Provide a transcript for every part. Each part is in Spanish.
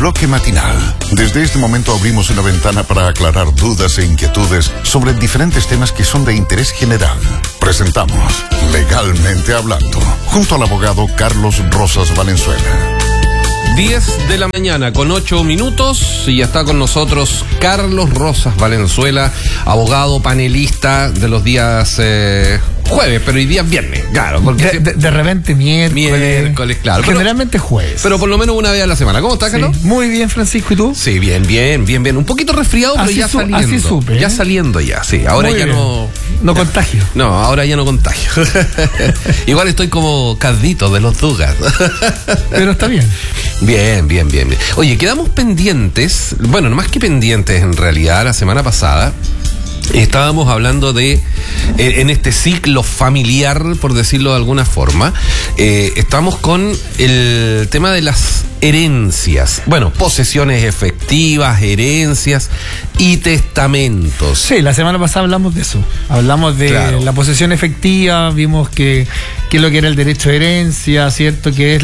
bloque matinal. Desde este momento abrimos una ventana para aclarar dudas e inquietudes sobre diferentes temas que son de interés general. Presentamos Legalmente Hablando, junto al abogado Carlos Rosas Valenzuela. 10 de la mañana con 8 minutos y ya está con nosotros Carlos Rosas Valenzuela, abogado panelista de los días jueves, pero hoy día es viernes, claro. Porque de repente miércoles, claro. Generalmente jueves. Pero por lo menos una vez a la semana. ¿Cómo estás, Carlos? Sí, muy bien, Francisco, ¿y tú? Sí, bien. Un poquito resfriado, pero ya saliendo. Así supe. Ya saliendo ya, sí. Ahora muy ya bien. No contagio. No, ahora ya no contagio. Igual estoy como Cardito de los Dugas. Pero está bien. Bien. Oye, quedamos pendientes, bueno, no más que pendientes en realidad, la semana pasada estábamos hablando de, en este ciclo familiar, por decirlo de alguna forma, estamos con el tema de las herencias. Bueno, posesiones efectivas, herencias y testamentos. Sí, la semana pasada hablamos de eso. Hablamos de la posesión efectiva, vimos que lo que era el derecho de herencia, ¿cierto? Que es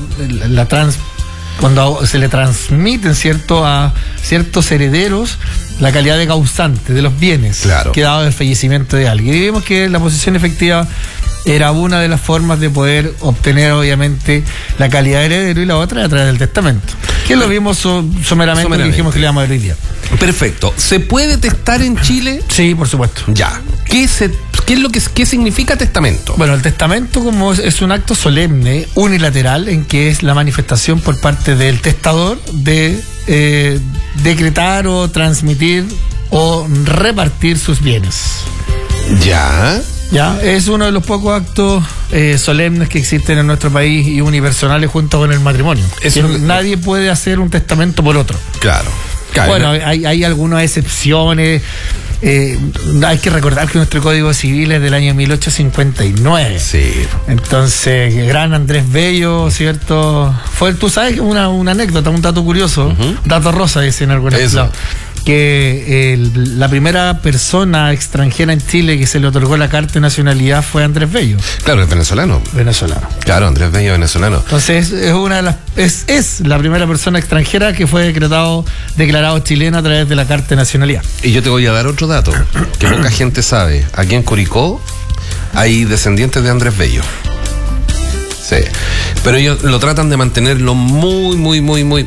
cuando se le transmiten, ¿cierto?, a ciertos herederos la calidad de causante de los bienes que dado el fallecimiento de alguien. Y vimos que la posesión efectiva era una de las formas de poder obtener, obviamente, la calidad de heredero, y la otra a través del testamento. Que lo vimos someramente. Y dijimos que le íbamos a ver hoy día. Perfecto. ¿Se puede testar en Chile? Sí, por supuesto. Ya. ¿Qué significa testamento? Bueno, el testamento es un acto solemne, unilateral, en que es la manifestación por parte del testador de decretar o transmitir o repartir sus bienes. Ya, es uno de los pocos actos solemnes que existen en nuestro país y unipersonales junto con el matrimonio. Nadie puede hacer un testamento por otro. Claro. Bueno, hay algunas excepciones. Hay que recordar que nuestro Código Civil es del año 1859. Sí. Entonces, gran Andrés Bello, ¿cierto? Tú sabes, una anécdota, un dato curioso, dato rosa, dicen algunos lados, que la primera persona extranjera en Chile que se le otorgó la carta de nacionalidad fue Andrés Bello. Claro, es venezolano. Claro, Andrés Bello, venezolano. Entonces es la primera persona extranjera que fue declarado chileno a través de la carta de nacionalidad. Y yo te voy a dar otro dato que poca gente sabe. Aquí en Curicó hay descendientes de Andrés Bello. Sí, pero ellos lo tratan de mantenerlo muy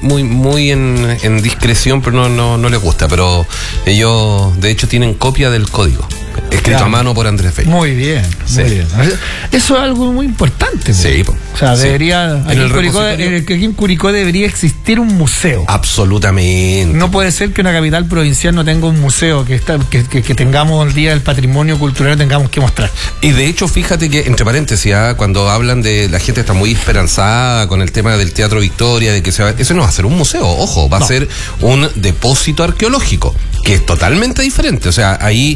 en discreción, pero no les gusta. Pero ellos, de hecho, tienen copia del código, escrito a mano por Andrés Bello. Muy bien. Eso es algo muy importante. Sí. O sea, debería, aquí en Curicó debería existir un museo. Absolutamente. No puede ser que una capital provincial no tenga un museo, que tengamos el Día del Patrimonio Cultural, tengamos que mostrar. Y de hecho, fíjate que, entre paréntesis, cuando hablan de la gente está muy esperanzada con el tema del Teatro Victoria, de que eso no va a ser un museo, ojo, va a ser un depósito arqueológico, que es totalmente diferente. O sea, ahí,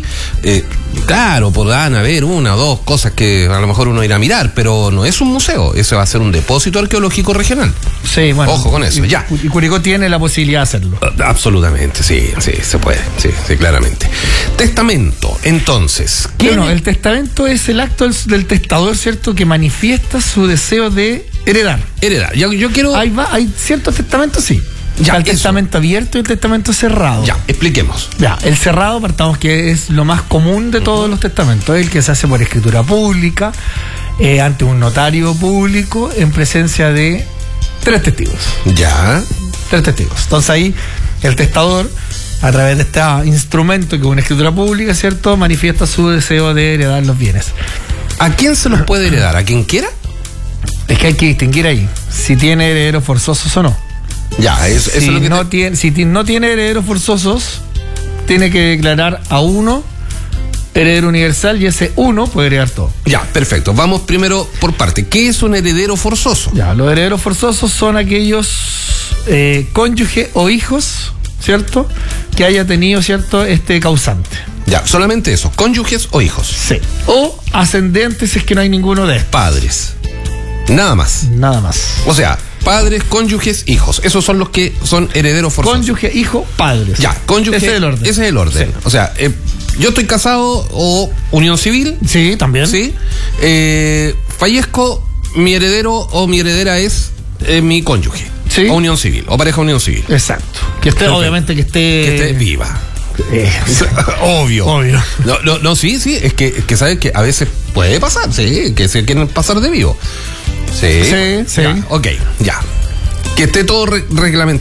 claro, podrán haber una o dos cosas que a lo mejor uno irá a mirar, pero no es un museo, eso va a ser un depósito arqueológico regional. Sí, bueno. Ojo con eso, ya. Y Curicó tiene la posibilidad de hacerlo. Absolutamente, sí, se puede, sí, claramente. Testamento, entonces. Bueno, el testamento es el acto del testador, ¿cierto?, que manifiesta su deseo de heredar. Yo quiero... Hay ciertos testamentos, sí. El testamento abierto y el testamento cerrado. Ya, expliquemos. El cerrado, partamos que es lo más común de todos los testamentos, el que se hace por escritura pública, ante un notario público, en presencia de 3 testigos. Ya. 3 testigos. Entonces ahí el testador, a través de este instrumento que es una escritura pública, ¿cierto?, manifiesta su deseo de heredar los bienes. ¿A quién se los puede heredar? ¿A quien quiera? Es que hay que distinguir ahí si tiene herederos forzosos o no. Ya, eso es lo que si no tiene herederos forzosos, tiene que declarar a uno heredero universal y ese uno puede heredar todo. Ya, perfecto. Vamos primero por parte. ¿Qué es un heredero forzoso? Ya, los herederos forzosos son aquellos cónyuges o hijos, ¿cierto?, que haya tenido, ¿cierto?, este causante. Ya, solamente eso, cónyuges o hijos. Sí. O ascendentes, si es que no hay ninguno de estos. Padres. Nada más. O sea, padres, cónyuges, hijos. Esos son los que son herederos forzosos. Cónyuge, hijo, padres. Ya, cónyuge. Ese es el orden. Sí. O sea, yo estoy casado o unión civil. Sí, también. Sí. Fallezco, mi heredero o mi heredera es mi cónyuge. Sí. O unión civil, o pareja unión civil. Exacto. Que esté, obviamente, que esté viva. Obvio. No, sí, es que sabes que a veces puede pasar, sí, que se quieren pasar de vivo. Sí. Sí. Ya, ok, ya. Que esté todo reglamentado.